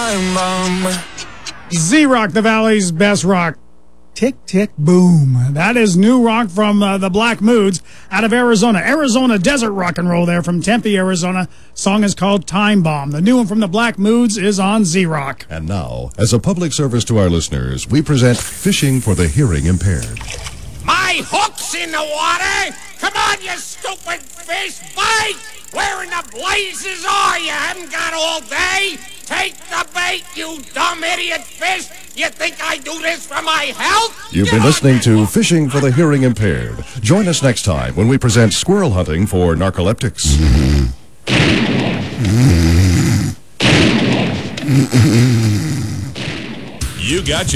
time bomb. Z-Rock, the Valley's best rock. Tick, tick, boom. That is new rock from the Black Moods out of Arizona. Arizona desert rock and roll there from Tempe, Arizona. Song is called Time Bomb. The new one from the Black Moods is on Z-Rock. And now, as a public service to our listeners, we present Fishing for the Hearing Impaired. My hook's in the water! Come on, you stupid fish! Bite! Where in the blazes are you? Haven't got all day? Take the bait, you dumb idiot fish! You think I do this for my health? You've been listening to Fishing for the Hearing Impaired. Join us next time when we present squirrel hunting for narcoleptics. You got